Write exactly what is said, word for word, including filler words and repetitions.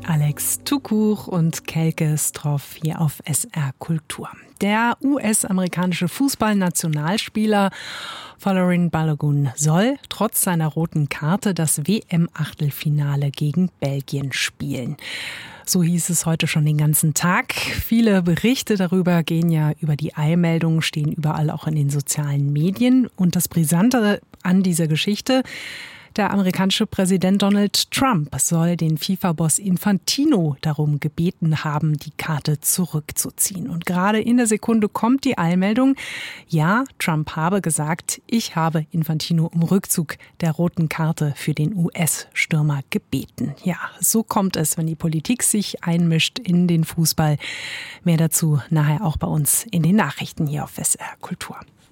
Alex Tukur und Kelke Stroff hier auf S R Kultur. Der U S-amerikanische Fußballnationalspieler Folarin Balogun soll trotz seiner roten Karte das W M-Achtelfinale gegen Belgien spielen. So hieß es heute schon den ganzen Tag. Viele Berichte darüber gehen ja über die Eilmeldungen, stehen überall auch in den sozialen Medien. Und das Brisante an dieser Geschichte: Der amerikanische Präsident Donald Trump soll den FIFA-Boss Infantino darum gebeten haben, die Karte zurückzuziehen. Und gerade in der Sekunde kommt die Eilmeldung: Ja, Trump habe gesagt, ich habe Infantino um Rückzug der roten Karte für den U S-Stürmer gebeten. Ja, so kommt es, wenn die Politik sich einmischt in den Fußball. Mehr dazu nachher auch bei uns in den Nachrichten hier auf S R Kultur.